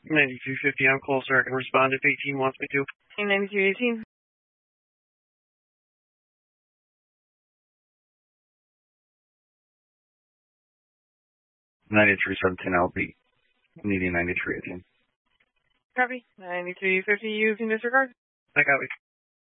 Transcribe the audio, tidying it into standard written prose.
9250 on call, sir. I can respond if 18 wants me to. 9318. 9317 LB. Needing 9318. Copy. 9350, you can disregard. I got it.